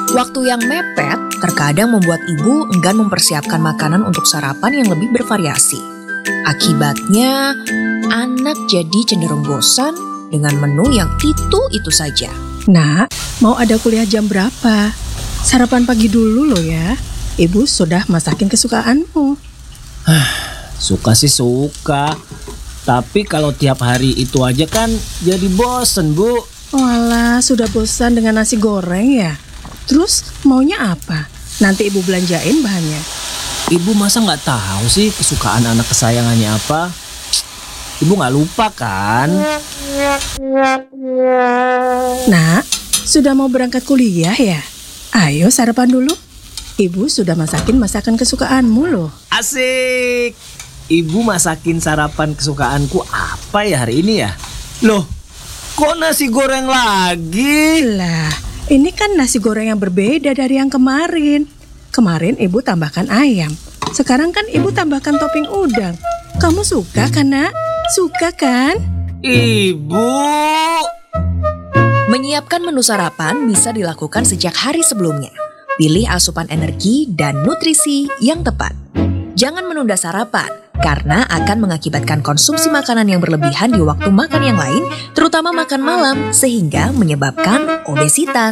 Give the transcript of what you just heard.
Waktu yang mepet terkadang membuat ibu enggan mempersiapkan makanan untuk sarapan yang lebih bervariasi. Akibatnya, anak jadi cenderung bosan dengan menu yang itu-itu saja. Nak, mau ada kuliah jam berapa? Sarapan pagi dulu loh ya. Ibu sudah masakin kesukaanmu. Suka sih suka. Tapi kalau tiap hari itu aja kan jadi bosen, Bu. Walah, sudah bosan dengan nasi goreng ya? Terus maunya apa? Nanti ibu belanjain bahannya. Ibu masa nggak tahu sih kesukaan anak kesayangannya apa? Ibu nggak lupa kan? Nak, sudah mau berangkat kuliah ya? Ayo sarapan dulu. Ibu sudah masakin masakan kesukaanmu loh. Asik! Ibu masakin sarapan kesukaanku apa ya hari ini ya? Loh, kok nasi goreng lagi? Lah, ini kan nasi goreng yang berbeda dari yang kemarin. Kemarin ibu tambahkan ayam. Sekarang kan ibu tambahkan topping udang. Kamu suka kan, Nak? Suka kan? Ibu! Menyiapkan menu sarapan bisa dilakukan sejak hari sebelumnya. Pilih asupan energi dan nutrisi yang tepat. Jangan menunda sarapan, karena akan mengakibatkan konsumsi makanan yang berlebihan di waktu makan yang lain, terutama makan malam, sehingga menyebabkan obesitas.